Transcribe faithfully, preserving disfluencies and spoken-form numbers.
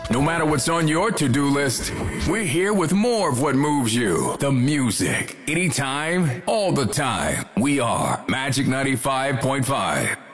No matter what's on your to-do list, we're here with more of what moves you. The music. Anytime, all the time. We are Magic ninety-five point five.